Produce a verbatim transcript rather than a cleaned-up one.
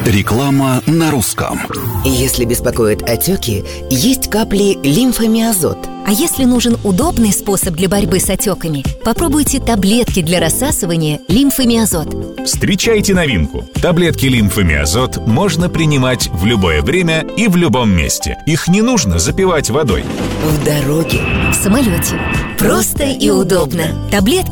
Реклама на русском. Если беспокоят отеки, есть капли лимфомиазот. А если нужен удобный способ для борьбы с отеками, попробуйте таблетки для рассасывания лимфомиазот. Встречайте новинку. Таблетки лимфомиазот можно принимать в любое время и в любом месте. Их не нужно запивать водой. В дороге, В самолете. Просто и удобно. Таблетки